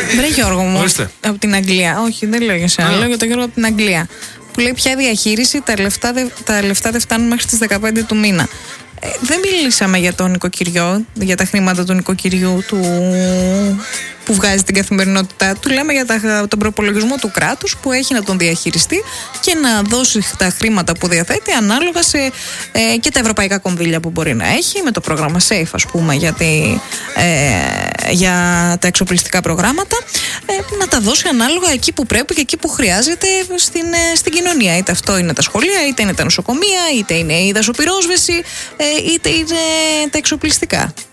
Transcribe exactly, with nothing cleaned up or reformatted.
Βρε Γιώργο μου, Ορίστε. από την Αγγλία. Όχι, δεν λέω για σένα, Α. λέω για τον Γιώργο από την Αγγλία. Που λέει πια διαχείριση, τα λεφτά, δε, τα λεφτά δεν φτάνουν μέχρι τις δεκαπέντε του μήνα. Ε, δεν μιλήσαμε για το νοικοκυριό, για τα χρήματα του νοικοκυριού του, που βγάζει την καθημερινότητά του. Λέμε για τα, τον προπολογισμό του κράτους που έχει να τον διαχειριστεί και να δώσει τα χρήματα που διαθέτει ανάλογα σε, ε, και τα ευρωπαϊκά κονδύλια που μπορεί να έχει, με το πρόγραμμα SAFE, ας πούμε, για, τη, ε, για τα εξοπλιστικά προγράμματα, ε, να τα δώσει ανάλογα εκεί που πρέπει και εκεί που χρειάζεται στην, ε, στην κοινωνία. Είτε αυτό είναι τα σχολεία, είτε είναι τα νοσοκομεία, είτε είναι η δασοπυρόσβεση, ε, είτε είναι τα εξοπλιστικά.